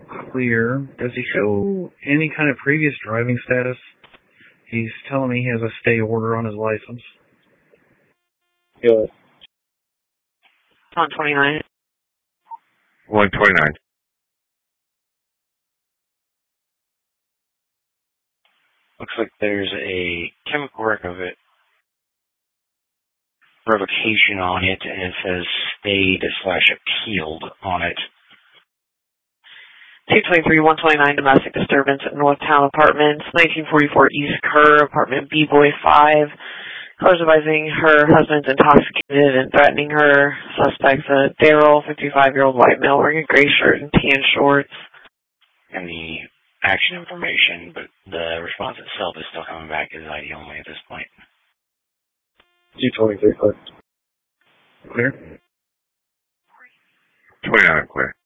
clear. Does he show any kind of previous driving status? He's telling me he has a stay order on his license. Good. On 29. 129. Looks like there's a chemical revocation on it, and it says stayed/appealed on it. 223, 129, domestic disturbance at Northtown Apartments, 1944 East Kerr, apartment B-Boy 5. Caller's advising her husband's intoxicated and threatening her. Suspect's a Daryl, 55-year-old white male wearing a gray shirt and tan shorts. And the action information, but the response itself is still coming back as ID only at this point. 223, clear. Clear? 29, clear.